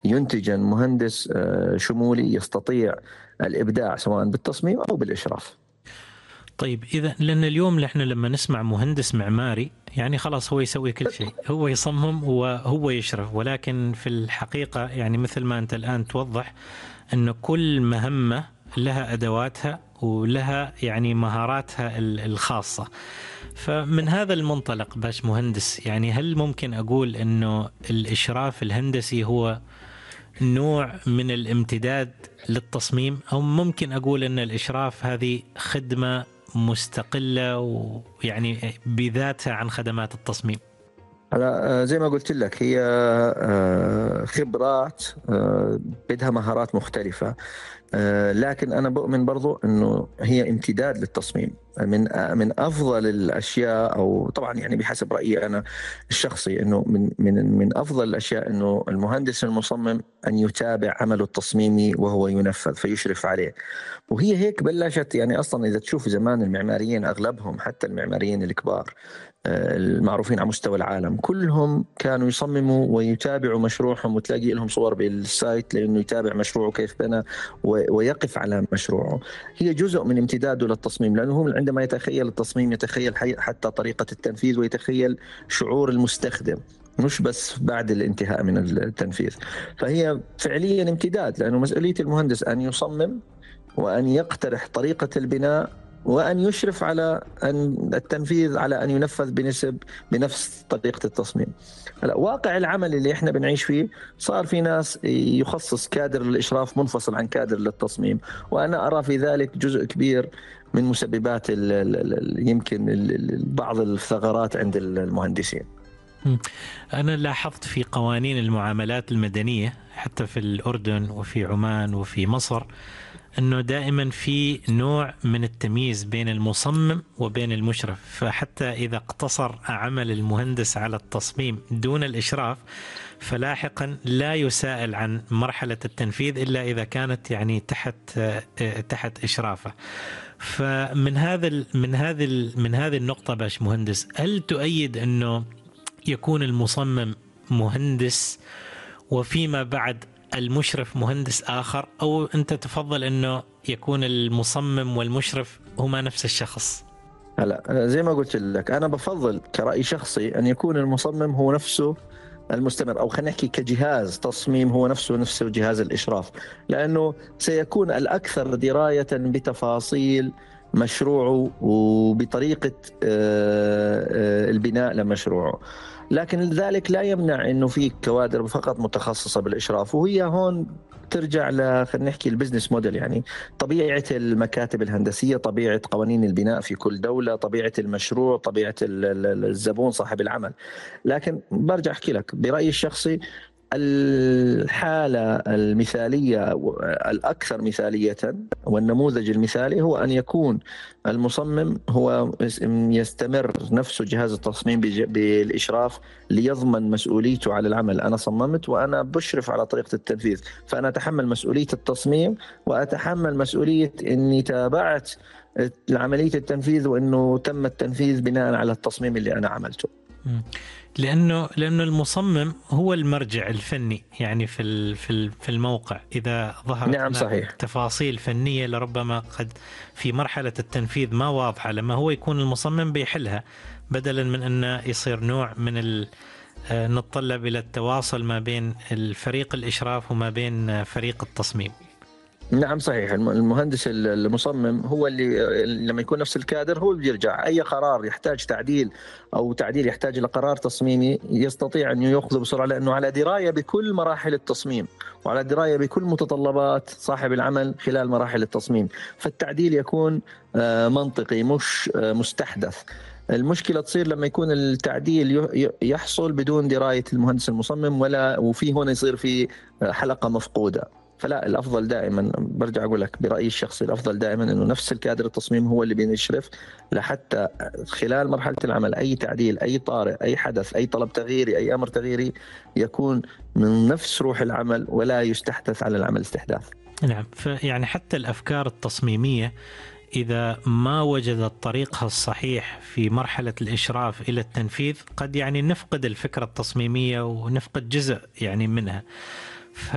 ينتجا مهندس شمولي يستطيع الإبداع سواء بالتصميم أو بالإشراف. طيب إذا لأن اليوم إحنا لما نسمع مهندس معماري يعني خلاص هو يسوي كل شيء، هو يصمم وهو يشرف، ولكن في الحقيقة يعني مثل ما أنت الآن توضح أن كل مهمة لها أدواتها ولها يعني مهاراتها الخاصة. فمن هذا المنطلق باش مهندس، يعني هل ممكن أقول أنه الإشراف الهندسي هو نوع من الامتداد للتصميم، أو ممكن أقول أن الإشراف هذه خدمة مستقلة ويعني بذاتها عن خدمات التصميم؟ هلا زي ما قلت لك هي خبرات بدها مهارات مختلفة، لكن أنا بؤمن برضو أنه هي امتداد للتصميم. من أفضل الأشياء، أو طبعا يعني بحسب رأيي أنا الشخصي، أنه من أفضل الأشياء أنه المهندس المصمم أن يتابع عمله التصميمي وهو ينفذ فيشرف عليه. وهي هيك بلشت، يعني أصلا إذا تشوف زمان المعماريين أغلبهم، حتى المعماريين الكبار المعروفين على مستوى العالم، كلهم كانوا يصمموا ويتابعوا مشروعهم، وتلاقي لهم صور بالسايت لأنه يتابع مشروعه كيف بنى ويقف على مشروعه. هي جزء من امتداده للتصميم، لأنه هو عندما يتخيل التصميم يتخيل حتى طريقة التنفيذ ويتخيل شعور المستخدم، مش بس بعد الانتهاء من التنفيذ. فهي فعليا امتداد، لأنه مسؤولية المهندس أن يصمم وأن يقترح طريقة البناء وأن يشرف على أن التنفيذ، على أن ينفذ بنفس طريقة التصميم. هلا واقع العمل اللي احنا بنعيش فيه صار في ناس يخصص كادر للإشراف منفصل عن كادر للتصميم، وأنا أرى في ذلك جزء كبير من مسببات يمكن بعض الثغرات عند المهندسين. أنا لاحظت في قوانين المعاملات المدنية حتى في الأردن وفي عمان وفي مصر أنه دائما في نوع من التمييز بين المصمم وبين المشرف، فحتى إذا اقتصر عمل المهندس على التصميم دون الإشراف فلاحقا لا يسائل عن مرحلة التنفيذ إلا إذا كانت يعني تحت إشرافه. فمن هذه النقطة باش مهندس، هل تؤيد أنه يكون المصمم مهندس وفيما بعد المشرف مهندس آخر، أو أنت تفضل أنه يكون المصمم والمشرف هما نفس الشخص؟ هلا زي ما قلت لك أنا بفضل كرأي شخصي أن يكون المصمم هو نفسه المستمر، أو خلينا نحكي كجهاز تصميم هو نفسه جهاز الإشراف، لأنه سيكون الأكثر دراية بتفاصيل مشروعه وبطريقة البناء لمشروعه. لكن ذلك لا يمنع أنه في كوادر فقط متخصصة بالإشراف، وهي هون ترجع خلينا نحكي البزنس موديل، يعني طبيعة المكاتب الهندسية، طبيعة قوانين البناء في كل دولة، طبيعة المشروع، طبيعة الزبون صاحب العمل. لكن برجع أحكي لك برأيي الشخصي، الحالة المثالية الأكثر مثالية والنموذج المثالي هو أن يكون المصمم هو يستمر نفسه جهاز التصميم بالإشراف ليضمن مسؤوليته على العمل. أنا صممت وأنا بشرف على طريقة التنفيذ، فأنا أتحمل مسؤولية التصميم وأتحمل مسؤولية أني تابعت عملية التنفيذ وأنه تم التنفيذ بناء على التصميم اللي أنا عملته. لأنه المصمم هو المرجع الفني يعني في الموقع، إذا ظهرت نعم صحيح. تفاصيل فنية لربما قد في مرحلة التنفيذ ما واضحة، لما هو يكون المصمم بيحلها، بدلا من أن يصير نوع من نتطلب إلى التواصل ما بين الفريق الإشراف وما بين فريق التصميم. نعم صحيح. المهندس المصمم هو اللي لما يكون نفس الكادر هو بيرجع أي قرار يحتاج تعديل أو تعديل يحتاج لقرار تصميمي يستطيع أن يأخذه بسرعة، لأنه على دراية بكل مراحل التصميم وعلى دراية بكل متطلبات صاحب العمل خلال مراحل التصميم، فالتعديل يكون منطقي مش مستحدث. المشكلة تصير لما يكون التعديل يحصل بدون دراية المهندس المصمم، وفي هنا يصير في حلقة مفقودة. فلا، الأفضل دائما برجع أقول لك برأيي الشخصي، الأفضل دائما أنه نفس الكادر التصميم هو اللي بيشرف لحتى خلال مرحلة العمل أي تعديل، أي طارئ، أي حدث، أي طلب تغييري، أي أمر تغييري يكون من نفس روح العمل ولا يستحدث على العمل استحداث. نعم، فيعني حتى الأفكار التصميمية إذا ما وجدت طريقها الصحيح في مرحلة الإشراف إلى التنفيذ قد يعني نفقد الفكرة التصميمية ونفقد جزء يعني منها.